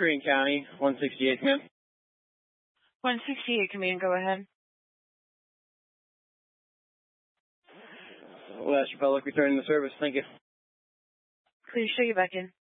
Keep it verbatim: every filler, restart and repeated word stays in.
Greene County, one sixty-eight, ma'am. one sixty-eight, command, go ahead. Last Republic returning the service. Thank you. Please show you back in.